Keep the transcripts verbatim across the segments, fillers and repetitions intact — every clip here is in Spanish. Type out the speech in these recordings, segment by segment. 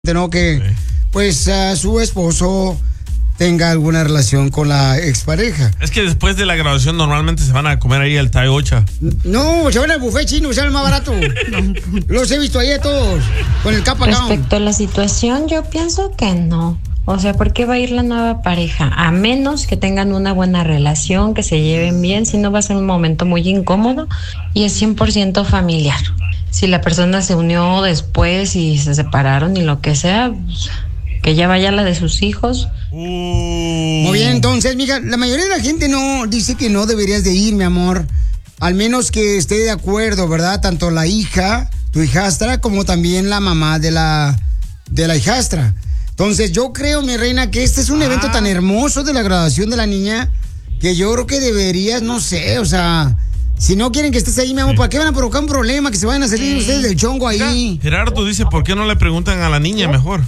¿no? Que sí. pues uh, su esposo tenga alguna relación con la expareja. Es que después de la graduación normalmente se van a comer ahí el Taiocha. No, se van al buffet chino, sale más barato. Los he visto ahí a todos con el capa. Respecto a la situación, yo pienso que no. O sea, ¿por qué va a ir la nueva pareja? A menos que tengan una buena relación, que se lleven bien, si no va a ser un momento muy incómodo y es cien por ciento familiar. Si la persona se unió después y se separaron y lo que sea, pues, que ya vaya la de sus hijos. Uh. Muy bien, entonces, mija, la mayoría de la gente no dice que no deberías de ir, mi amor. Al menos que esté de acuerdo, ¿verdad? Tanto la hija, tu hijastra, como también la mamá de la, de la hijastra. Entonces, yo creo, mi reina, que este es un ah. evento tan hermoso de la graduación de la niña que yo creo que deberías, no sé, o sea... Si no quieren que estés ahí, mi amor, sí. ¿para qué van a provocar un problema? Que se vayan a salir sí. ustedes del chongo ahí. Gerardo dice, ¿por qué no le preguntan a la niña mejor?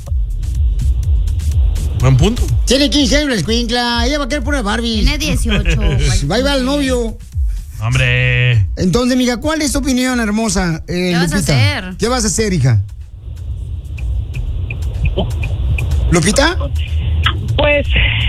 Buen punto. Tiene quince años la escuincla. Ella va a querer poner Barbie. Tiene dieciocho. Va a ir al novio. Hombre. Entonces, mija, ¿cuál es tu opinión, hermosa? Eh, ¿Qué vas Lupita? a hacer? ¿Qué vas a hacer, hija? ¿Lupita? Pues,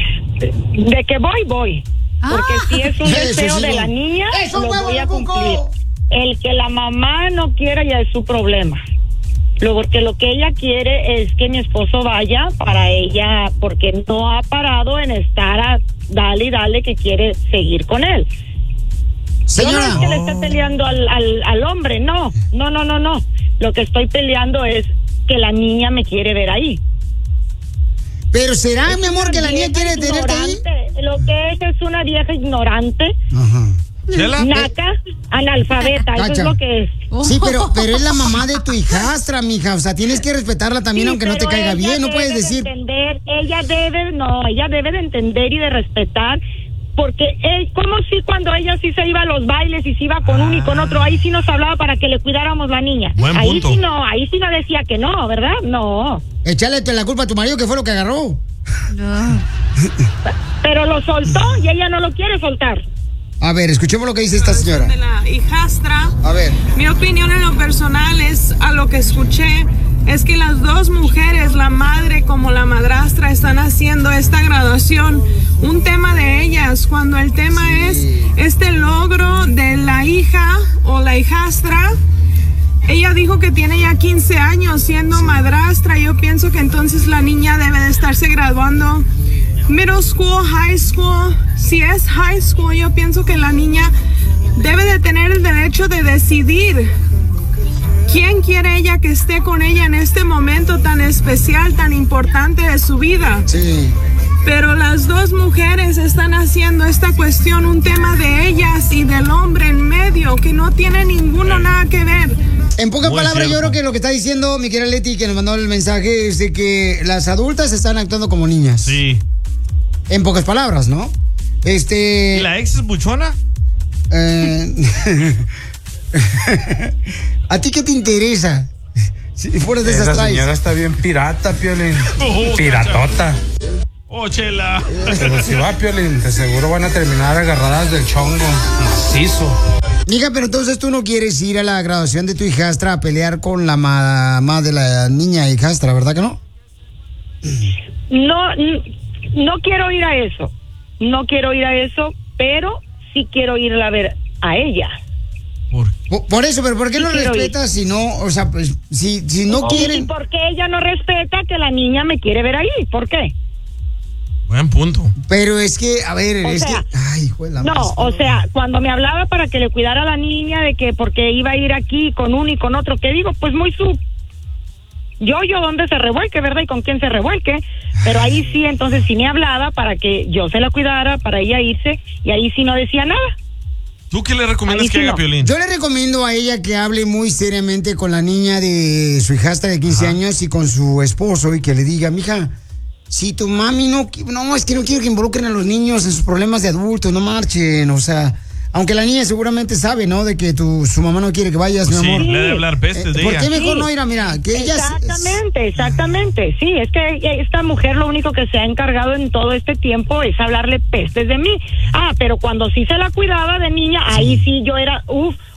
de que voy, voy. Porque si es un deseo de la niña, lo voy a cumplir. El que la mamá no quiera ya es su problema. Lo porque lo que ella quiere es que mi esposo vaya para ella, porque no ha parado en estar a dale y dale que quiere seguir con él. Señora. Yo no es que le esté peleando al, al, al hombre, no, no, no, no, no. Lo que estoy peleando es que la niña me quiere ver ahí. Pero será, es mi amor, que la niña quiere tenerte ahí. Lo que es es una vieja ignorante, Ajá. naca, analfabeta, Cacha. eso es lo que es. Sí, pero, pero es la mamá de tu hijastra, mija, o sea, tienes que respetarla también, sí, aunque no te caiga bien, no puedes decir. De entender, ella debe, no, ella debe de entender y de respetar, porque él, como si cuando ella sí se iba a los bailes y se iba con ah. uno y con otro, ahí sí nos hablaba para que le cuidáramos la niña. Buen ahí punto. sí no, ahí sí no decía que no, ¿verdad? No. Échale la culpa a tu marido, que fue lo que agarró. No. Pero lo soltó y ella no lo quiere soltar. A ver, escuchemos lo que dice esta señora. De la hijastra. A ver. Mi opinión en lo personal es, a lo que escuché, es que las dos mujeres, la madre como la madrastra, están haciendo esta graduación un tema de ellas, cuando el tema sí. es este logro de la hija o la hijastra. Ella dijo que tiene ya quince años siendo sí. madrastra. Yo pienso que entonces la niña debe de estarse graduando middle school, high school. Si es high school, yo pienso que la niña debe de tener el derecho de decidir quién quiere ella que esté con ella en este momento tan especial, tan importante de su vida. Sí. Pero las dos mujeres están haciendo esta cuestión un tema de ellas y del hombre en medio, que no tiene ninguno nada que ver. En pocas Muy palabras, cierto. yo creo que lo que está diciendo mi querida Leti, que nos mandó el mensaje, es de que las adultas están actuando como niñas. Sí. En pocas palabras, ¿no? Este... ¿Y la ex es buchona? Eh... ¿A ti qué te interesa? Si fuera de esas Esa traes. señora está bien pirata, Piolín. Oh, Piratota. Oh, chela. Pero si va, Piolín, de seguro van a terminar agarradas del chongo. Macizo. Mija, pero entonces tú no quieres ir a la graduación de tu hijastra a pelear con la mamá de la niña hijastra, ¿verdad que no? No, no quiero ir a eso. No quiero ir a eso, pero sí quiero ir a ver a ella. ¿Por, por, por eso, pero ¿por qué sí no respetas si no, o sea, pues, si, si no quieren? ¿Y por qué ella no respeta que la niña me quiere ver ahí? ¿Por qué? Buen punto. Pero es que, a ver, o es sea, que... Ay, hijo de la no, más, o sea, cuando me hablaba para que le cuidara a la niña, de que porque iba a ir aquí con uno y con otro, ¿qué digo? Pues muy su... Yo, yo, ¿dónde se revuelque, verdad? ¿Y con quién se revuelque? Pero ahí sí, entonces sí me hablaba para que yo se la cuidara, para ella irse, y ahí sí no decía nada. ¿Tú qué le recomiendas Ahí que sí haga, no. Piolín? Yo le recomiendo a ella que hable muy seriamente con la niña de su hijastra de quince Ajá. años y con su esposo y que le diga, mija, si tu mami no, no, es que no quiero que involucren a los niños en sus problemas de adultos, no marchen, o sea, aunque la niña seguramente sabe, ¿no? De que tu, su mamá no quiere que vayas, Pues mi sí, amor. le debe hablar pestes eh, de ¿Por ella. qué mejor Sí. no ir a, mira, que ella... Exactamente, exactamente, sí, es que esta mujer lo único que se ha encargado en todo este tiempo es hablarle pestes de mí. Ah, pero cuando sí se la cuidaba de niña, sí. ahí sí yo era, uff,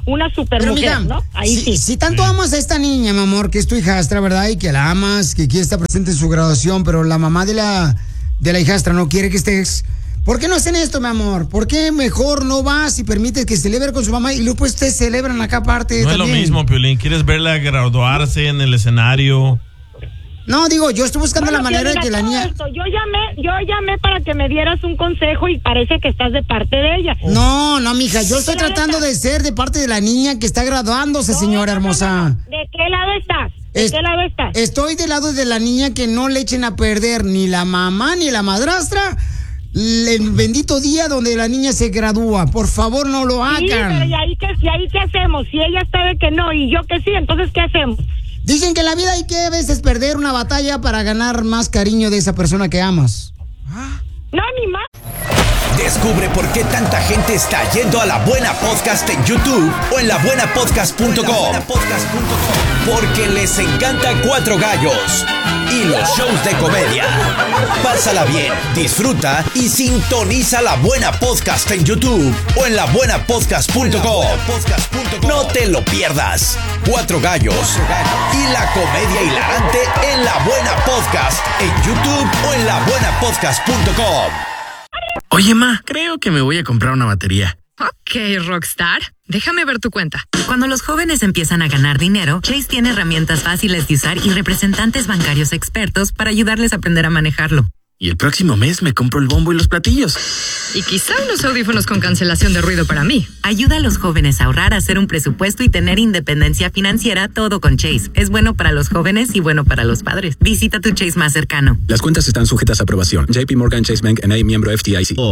una super Pero, mujer, mija, ¿no? Ahí si, sí. Si tanto amas a esta niña, mi amor, que es tu hijastra, ¿verdad? Y que la amas, que quiere estar presente en su graduación, pero la mamá de la, de la hijastra no quiere que estés. ¿Por qué no hacen esto, mi amor? ¿Por qué mejor no vas y permites que celebre con su mamá y luego ustedes celebran acá aparte? No también? es lo mismo, Piolín. ¿Quieres verla graduarse en el escenario? No, digo, yo estoy buscando Bueno, la manera de que la niña... Esto, yo llamé, yo llamé para que me dieras un consejo y parece que estás de parte de ella. No, no, mija, yo estoy ¿De qué lado tratando estás? de ser de parte de la niña que está graduándose, No, señora no, no, hermosa. no, no. ¿De qué lado estás? ¿De Es- qué lado estás? Estoy del lado de la niña que no le echen a perder ni la mamá ni la madrastra el bendito día donde la niña se gradúa. Por favor, no lo hagan. Sí, pero ¿y ahí, qué, ¿y ahí qué hacemos? Si ella sabe que no y yo que sí, entonces ¿qué hacemos? Dicen que en la vida hay que a veces perder una batalla para ganar más cariño de esa persona que amas. No, ni más. Descubre por qué tanta gente está yendo a La Buena Podcast en YouTube o en la buena podcast punto com. Porque les encanta Cuatro Gallos y los shows de comedia. Pásala bien, disfruta y sintoniza La Buena Podcast en YouTube o en la buena podcast punto com. No te lo pierdas. Cuatro Gallos y la comedia hilarante en La Buena Podcast en YouTube o en la buena podcast punto com. Oye, ma, creo que me voy a comprar una batería. Ok, Rockstar. Déjame ver tu cuenta. Cuando los jóvenes empiezan a ganar dinero, Chase tiene herramientas fáciles de usar y representantes bancarios expertos para ayudarles a aprender a manejarlo. Y el próximo mes me compro el bombo y los platillos. Y quizá unos audífonos con cancelación de ruido para mí. Ayuda a los jóvenes a ahorrar, a hacer un presupuesto y tener independencia financiera, todo con Chase. Es bueno para los jóvenes y bueno para los padres. Visita tu Chase más cercano. Las cuentas están sujetas a aprobación. J P Morgan Chase Bank N A, miembro F D I C. Oh.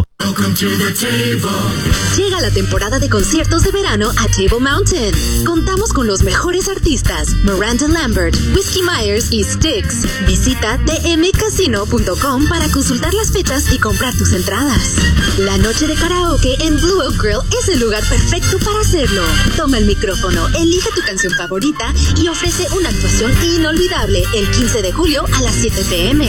Llega la temporada de conciertos de verano a Table Mountain. Contamos con los mejores artistas, Miranda Lambert, Whiskey Myers y Styx. Visita d m casino punto com para consultar las fechas y comprar tus entradas. La noche de karaoke en Blue Oak Grill es el lugar perfecto para hacerlo. Toma el micrófono, elige tu canción favorita y ofrece una actuación inolvidable el quince de julio a las siete p m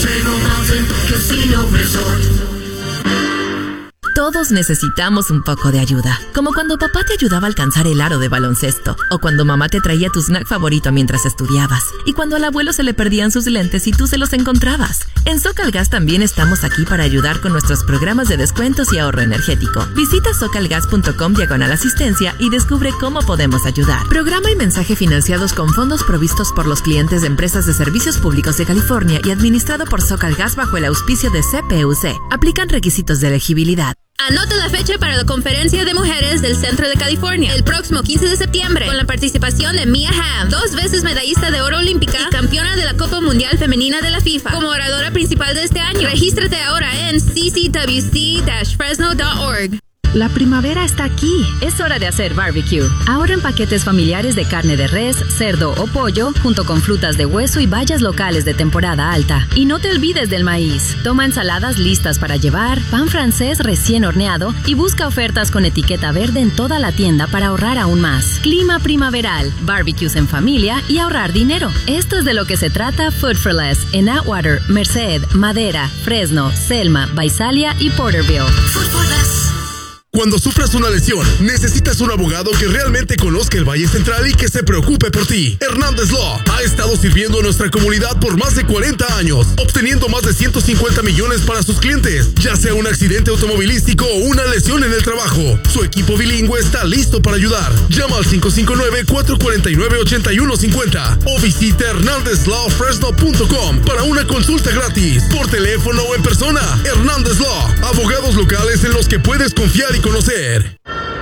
Todos necesitamos un poco de ayuda, como cuando papá te ayudaba a alcanzar el aro de baloncesto, o cuando mamá te traía tu snack favorito mientras estudiabas, y cuando al abuelo se le perdían sus lentes y tú se los encontrabas. En Socalgas también estamos aquí para ayudar con nuestros programas de descuentos y ahorro energético. Visita socalgas punto com diagonal asistencia y descubre cómo podemos ayudar. Programa y mensaje financiados con fondos provistos por los clientes de empresas de servicios públicos de California y administrado por Socalgas bajo el auspicio de C P U C. Aplican requisitos de elegibilidad. Anota la fecha para la conferencia de mujeres del Centro de California el próximo quince de septiembre con la participación de Mia Hamm, dos veces medallista de oro olímpica y campeona de la Copa Mundial Femenina de la FIFA, como oradora principal de este año. Regístrate ahora en c c w c dash fresno punto org. La primavera está aquí. Es hora de hacer barbecue. Ahora en paquetes familiares de carne de res, cerdo o pollo, junto con frutas de hueso y bayas locales de temporada alta. Y no te olvides del maíz. Toma ensaladas listas para llevar, pan francés recién horneado y busca ofertas con etiqueta verde en toda la tienda para ahorrar aún más. Clima primaveral, barbecues en familia y ahorrar dinero. Esto es de lo que se trata Food for Less en Atwater, Merced, Madera, Fresno, Selma, Visalia y Porterville. Food for Less. Cuando sufras una lesión, necesitas un abogado que realmente conozca el Valle Central y que se preocupe por ti. Hernández Law ha estado sirviendo a nuestra comunidad por más de cuarenta años, obteniendo más de ciento cincuenta millones para sus clientes, ya sea un accidente automovilístico o una lesión en el trabajo. Su equipo bilingüe está listo para ayudar. Llama al cinco cinco nueve, cuatro cuatro nueve, ocho uno cinco cero o visita hernandez law fresno punto com para una consulta gratis, por teléfono o en persona. Hernández Law, abogados locales en los que puedes confiar y conocer.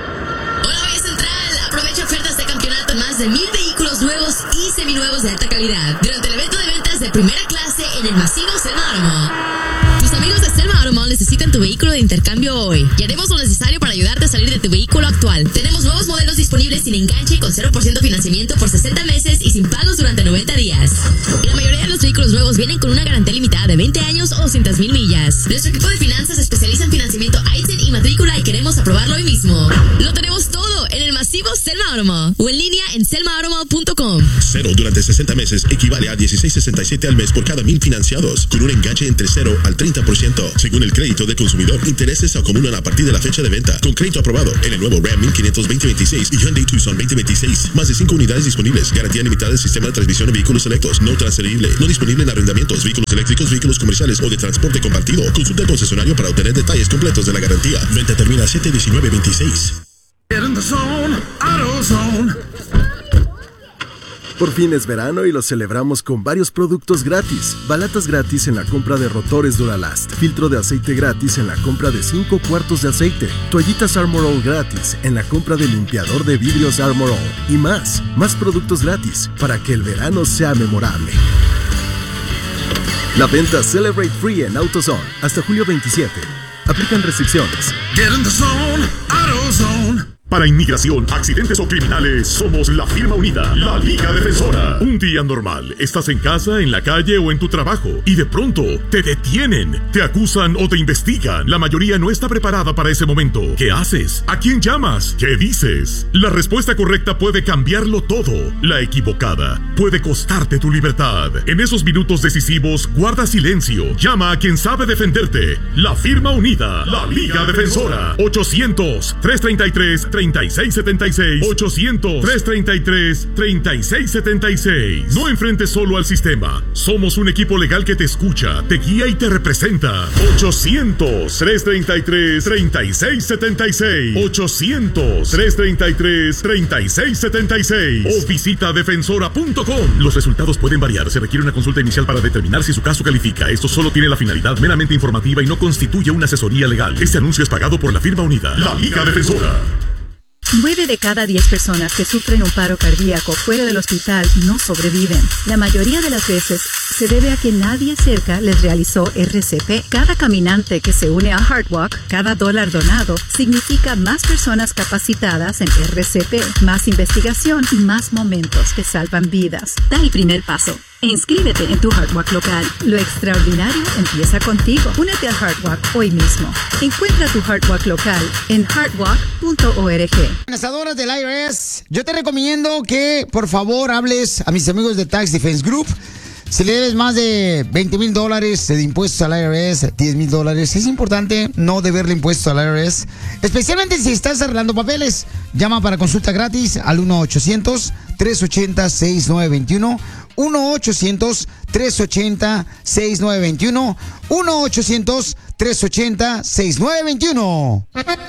Hola Valle Central, aprovecha ofertas de campeonato en más de mil vehículos nuevos y seminuevos de alta calidad durante el evento de ventas de primera clase en el masivo Selma Automall. Tus amigos de Selma Automall necesitan tu vehículo de intercambio hoy y haremos lo necesario para ayudarte a salir de tu vehículo actual. Tenemos nuevos modelos disponibles sin enganche y con cero por ciento financiamiento por sesenta meses y sin pagos durante noventa días. Y la mayoría de los vehículos nuevos vienen con una garantía limitada de veinte años o doscientas mil millas. Nuestro equipo de finanzas se especializa en financiamiento I T I N y matrícula y queremos aprobarlo hoy mismo. Lo tenemos todo en el masivo exclusivo Selma Automall o en línea en selma automall punto com. Cero durante sesenta meses equivale a dieciséis sesenta y siete al mes por cada mil financiados, con un enganche entre cero al treinta por ciento. Según el crédito de consumidor, intereses se acumulan a partir de la fecha de venta. Con crédito aprobado en el nuevo Ram mil quinientos veinte veintiséis y Hyundai Tucson veinte veintiséis. Más de cinco unidades disponibles. Garantía limitada del sistema de transmisión de vehículos selectos. No transferible. No disponible en arrendamientos, vehículos eléctricos, vehículos comerciales o de transporte compartido. Consulta al concesionario para obtener detalles completos de la garantía. Venta termina siete diecinueve veintiséis. Por fin es verano y lo celebramos con varios productos gratis. Balatas gratis en la compra de rotores Duralast. Filtro de aceite gratis en la compra de cinco cuartos de aceite. Toallitas Armor All gratis en la compra de limpiador de vidrios Armor All. Y más, más productos gratis para que el verano sea memorable. La venta Celebrate Free en AutoZone hasta julio veintisiete. Aplican restricciones. Get in the zone, AutoZone. Para inmigración, accidentes o criminales, somos la firma unida, la Liga Defensora. Un día normal, estás en casa, en la calle o en tu trabajo y de pronto te detienen, te acusan o te investigan. La mayoría no está preparada para ese momento. ¿Qué haces? ¿A quién llamas? ¿Qué dices? La respuesta correcta puede cambiarlo todo. La equivocada puede costarte tu libertad. En esos minutos decisivos, guarda silencio. Llama a quien sabe defenderte. La firma unida, la Liga Defensora. ochocientos, trescientos treinta y tres, treinta y seis setenta y seis. ochocientos, trescientos treinta y tres, treinta y seis setenta y seis. No enfrentes solo al sistema. Somos un equipo legal que te escucha, te guía y te representa. ochocientos, trescientos treinta y tres, treinta y seis setenta y seis. ochocientos, trescientos treinta y tres, treinta y seis setenta y seis. O visita defensora punto com. Los resultados pueden variar. Se requiere una consulta inicial para determinar si su caso califica. Esto solo tiene la finalidad meramente informativa y no constituye una asesoría legal. Este anuncio es pagado por la firma unida, la Liga Defensora. Nueve de cada diez personas que sufren un paro cardíaco fuera del hospital no sobreviven. La mayoría de las veces se debe a que nadie cerca les realizó R C P. Cada caminante que se une a HeartWalk, cada dólar donado, significa más personas capacitadas en R C P, más investigación y más momentos que salvan vidas. Da el primer paso e inscríbete en tu HeartWalk local. Lo extraordinario empieza contigo. Únete al HeartWalk hoy mismo. Encuentra tu HeartWalk local en heartwalk punto org. Organizadoras del I R S, yo te recomiendo que por favor hables a mis amigos de Tax Defense Group. Si le debes más de veinte mil dólares de impuestos al I R S, diez mil dólares, es importante no deberle impuestos al I R S, especialmente si estás arreglando papeles. Llama para consulta gratis al uno ochocientos, tres ochenta, sesenta y nueve veintiuno. uno ochocientos, tres ochenta, sesenta y nueve veintiuno. uno ochocientos, tres ochenta, sesenta y nueve veintiuno.